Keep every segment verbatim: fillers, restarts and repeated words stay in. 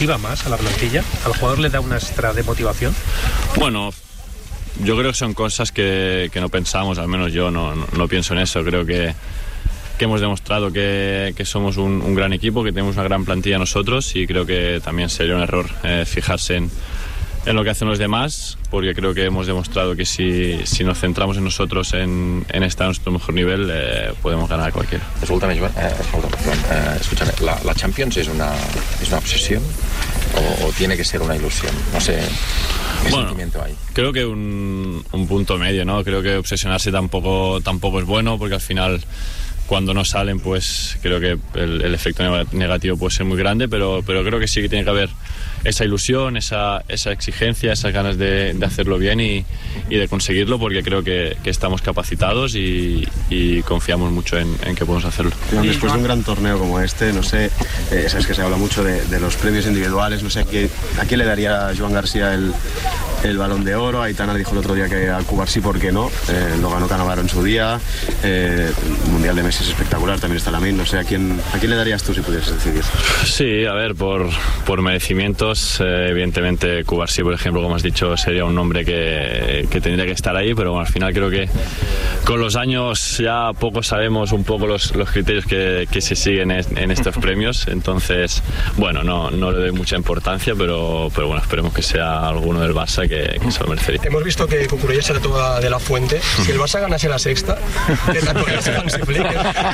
¿Iba más a la plantilla? ¿Al jugador le da una extra de motivación? Bueno, yo creo que son cosas que, que no pensamos, al menos yo no, no, no pienso en eso. Creo que, que hemos demostrado que, que somos un, un gran equipo, que tenemos una gran plantilla nosotros, y creo que también sería un error eh, fijarse en, en lo que hacen los demás, porque creo que hemos demostrado que si, si nos centramos en nosotros, en, en estar a nuestro mejor nivel, eh, podemos ganar a cualquiera. Escolta'm, Joan, eh, escolta'm, Joan eh, escúchame, ¿la, la Champions es una, es una obsesión o, o tiene que ser una ilusión? No sé, ¿qué bueno, sentimiento hay? Creo que un, un punto medio, ¿no? Creo que obsesionarse tampoco, tampoco es bueno, porque al final, cuando no salen, pues creo que el, el efecto negativo puede ser muy grande, pero, pero creo que sí que tiene que haber esa ilusión, esa, esa exigencia, esas ganas de, de hacerlo bien y, y de conseguirlo, porque creo que, que estamos capacitados y, y confiamos mucho en, en que podemos hacerlo. Después de un gran torneo como este, no sé, eh, sabes que se habla mucho de, de los premios individuales, no sé, ¿a quién, a quién le daría a Joan García el, el Balón de Oro? Aitana dijo el otro día que a Cubarsí, ¿por qué no? Eh, lo ganó Cannavaro en su día, eh, el Mundial de Messi es espectacular, también está Lamine, no sé, ¿a quién, ¿a quién le darías tú si pudieras decidir? Sí, a ver, por, por merecimientos, eh, evidentemente Cubarsí, por ejemplo, como has dicho, sería un nombre que, que tendría que estar ahí, pero bueno, al final creo que con los años ya poco sabemos un poco los, los criterios que, que se siguen en, en estos premios, entonces, bueno, no, no le doy mucha importancia, pero, pero bueno, esperemos que sea alguno del Barça que, que se lo merecería. Hemos visto que Cucurella se tatuó de la Fuente. Si el Barça ganase la sexta, ¿qué tatuaje Hansi Flick?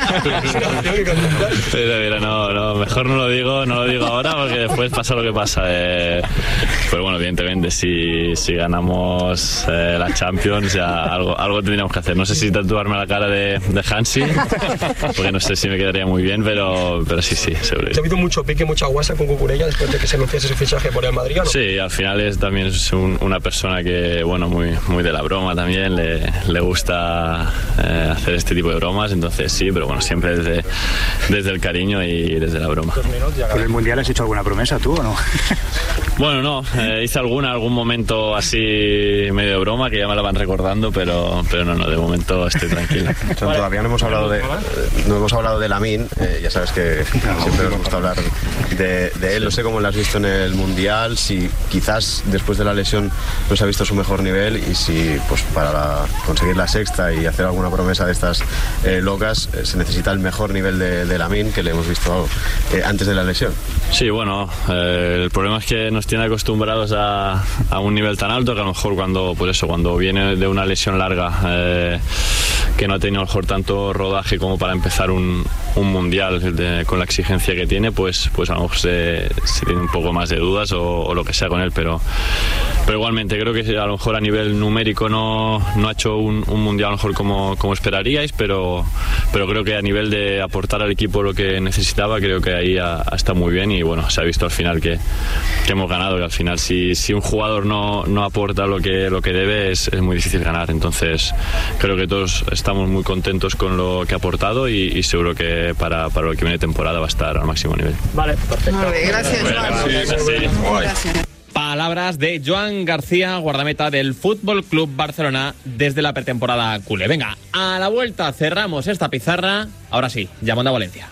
Mira, mira, no, no, mejor no lo digo, no lo digo ahora, porque después pasa lo que pasa. Eh, pero bueno, evidentemente, si, si ganamos eh, la Champions, ya algo, algo tendríamos que hacer. No sé si tatuarme la cara de, de Hansi, porque no sé si me quedaría muy bien, pero, pero sí, sí, seguro. ¿Ha habido mucho pique, mucha guasa con Cucurella después de que se anunciase su fichaje por el Madrid, ¿o no? Sí, al final es también es un, una persona que, bueno, muy, muy de la broma también, le, le gusta eh, hacer este tipo de bromas, entonces sí, pero bueno, siempre desde, desde el cariño y desde la broma. ¿Por el Mundial has hecho alguna promesa tú o no? Bueno, no, eh, hice alguna, algún momento así medio de broma que ya me la van recordando, pero, pero no, no, de momento estoy tranquilo. John, todavía no hemos hablado de no hemos hablado de Lamine, eh, ya sabes que siempre nos gusta hablar de, de él, no sé cómo lo has visto en el Mundial, si quizás después de la lesión no se ha visto su mejor nivel y si pues para la, conseguir la sexta y hacer alguna promesa de estas eh, locas eh, se necesita el mejor nivel de, de Lamine que le hemos visto eh, antes de la lesión. Sí, bueno, eh, el problema es que nos tiene acostumbrados a, a un nivel tan alto que a lo mejor cuando, pues eso, cuando viene de una lesión larga eh, que no ha tenido a lo mejor tanto rodaje como para empezar un, un mundial de, con la exigencia que tiene, pues, pues a lo mejor se, se tiene un poco más de dudas o, o lo que sea con él, pero, pero igualmente creo que a lo mejor a nivel numérico no, no ha hecho un, un mundial a lo mejor como, como esperaríais, pero, pero creo que a nivel de aportar al equipo lo que necesitaba, creo que ahí ha, ha estado muy bien y bueno, se ha visto al final que, que hemos ganado, que al final si, si un jugador no, no aporta lo que, lo que debe es, es muy difícil ganar, entonces creo que todos estamos muy contentos con lo que ha aportado y, y seguro que para, para lo que viene de temporada va a estar al máximo nivel. Vale, perfecto. Muy bien, gracias, bueno, Joan. sí, sí. Gracias. Palabras de Joan García, guardameta del Fútbol Club Barcelona desde la pretemporada culé. Venga, a la vuelta cerramos esta pizarra. Ahora sí, llamando a Valencia.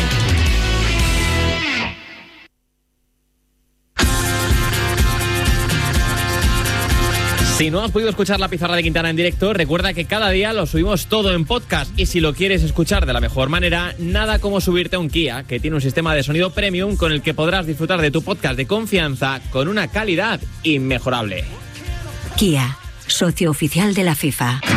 Si no has podido escuchar la pizarra de Quintana en directo, recuerda que cada día lo subimos todo en podcast. Y si lo quieres escuchar de la mejor manera, nada como subirte a un Kia, que tiene un sistema de sonido premium con el que podrás disfrutar de tu podcast de confianza con una calidad inmejorable. Kia, socio oficial de la FIFA.